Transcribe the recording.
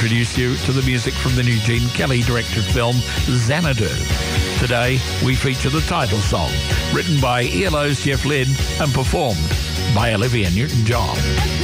introduce you to the music from the new Gene Kelly-directed film Xanadu. Today, we feature the title song, written by ELO's Jeff Lynne and performed by Olivia Newton-John.